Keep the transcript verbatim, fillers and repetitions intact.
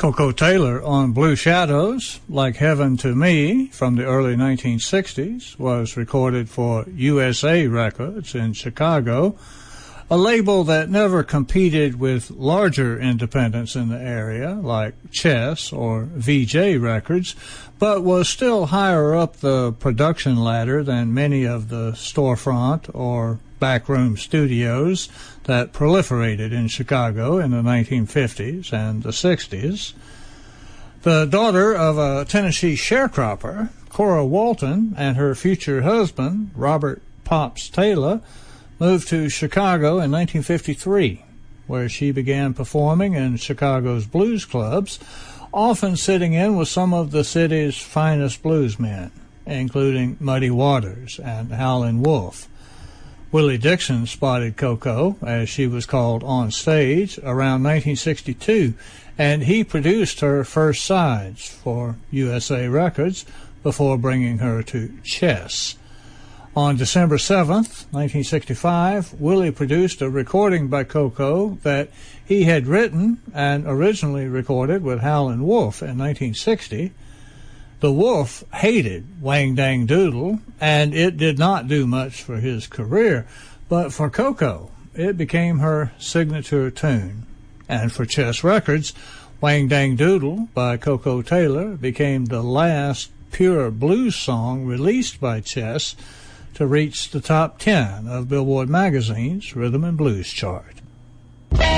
Koko Taylor on Blue Shadows, Like Heaven to Me, from the early nineteen sixties, was recorded for U S A Records in Chicago, a label that never competed with larger independents in the area like Chess or V J Records, but was still higher up the production ladder than many of the storefront or backroom studios that proliferated in Chicago in the nineteen fifties and the sixties. The daughter of a Tennessee sharecropper, Cora Walton, and her future husband, Robert Pops Taylor, moved to Chicago in nineteen fifty-three, where she began performing in Chicago's blues clubs, often sitting in with some of the city's finest bluesmen, including Muddy Waters and Howlin' Wolf. Willie Dixon spotted Koko, as she was called on stage, around nineteen sixty-two, and he produced her first sides for U S A Records before bringing her to Chess. On December seventh, nineteen sixty-five, Willie produced a recording by Koko that he had written and originally recorded with Howlin' Wolf in nineteen sixty. The Wolf hated Wang Dang Doodle, and it did not do much for his career, but for Koko, it became her signature tune. And for Chess Records, Wang Dang Doodle by Koko Taylor became the last pure blues song released by Chess to reach the top ten of Billboard magazine's Rhythm and Blues chart.